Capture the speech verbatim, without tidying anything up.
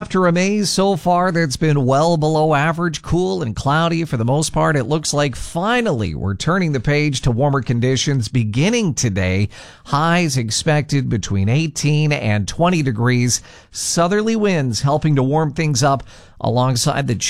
After a May so far that's been well below average, cool and cloudy for the most part, it looks like finally we're turning the page to warmer conditions beginning today. Highs expected between eighteen and twenty degrees. Southerly winds helping to warm things up alongside the